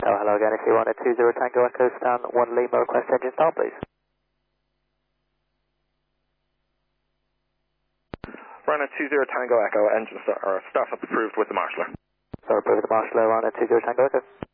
Oh, hello again. If you want a 20 Tango Echo Stan 1 Lima, request engine start, please. Ryanair 20 Tango Echo, engine start, startup approved with the marshaller. So approved with the Marshall, Ryanair 20 Tango Echo.